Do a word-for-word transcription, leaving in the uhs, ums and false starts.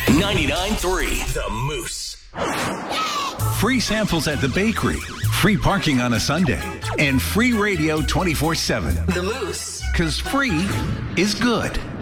ninety-nine point three The Moose. Free samples at the bakery, free parking on a Sunday, and free radio twenty-four seven. The Moose. Because free is good.